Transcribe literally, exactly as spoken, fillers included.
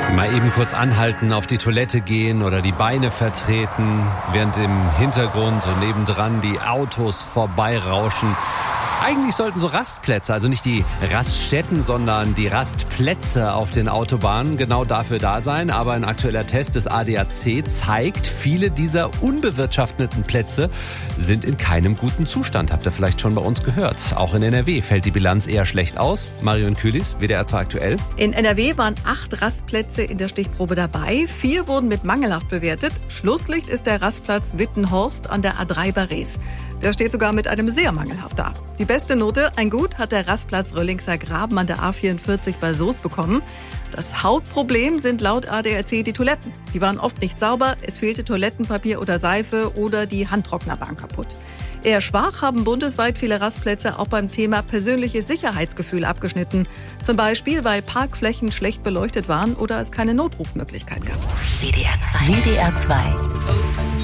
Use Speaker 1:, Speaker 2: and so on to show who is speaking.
Speaker 1: Mal eben kurz anhalten, auf die Toilette gehen oder die Beine vertreten, während im Hintergrund und nebendran die Autos vorbeirauschen. Eigentlich sollten so Rastplätze, also nicht die Raststätten, sondern die Rastplätze auf den Autobahnen genau dafür da sein. Aber ein aktueller Test des A D A C zeigt, viele dieser unbewirtschafteten Plätze sind in keinem guten Zustand. Habt ihr vielleicht schon bei uns gehört. Auch in N R W fällt die Bilanz eher schlecht aus. Marion Kühlis, W D R zwei aktuell.
Speaker 2: In N R W waren acht Rastplätze in der Stichprobe dabei. Vier wurden mit mangelhaft bewertet. Schlusslicht ist der Rastplatz Wittenhorst an der A drei bei Rees. Der steht sogar mit einem sehr mangelhaft da. Die beste Note, ein Gut, hat der Rastplatz Röllingser Graben an der A vierundvierzig bei Soest bekommen. Das Hauptproblem sind laut A D A C die Toiletten. Die waren oft nicht sauber, es fehlte Toilettenpapier oder Seife oder die Handtrockner waren kaputt. Eher schwach haben bundesweit viele Rastplätze auch beim Thema persönliches Sicherheitsgefühl abgeschnitten. Zum Beispiel, weil Parkflächen schlecht beleuchtet waren oder es keine Notrufmöglichkeit gab.
Speaker 3: W D R zwei. W D R zwei.